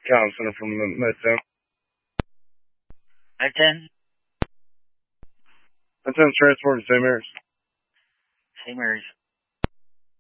Comm Center from Midtown. I-10? I-10's transport to St. Mary's. St. Mary's.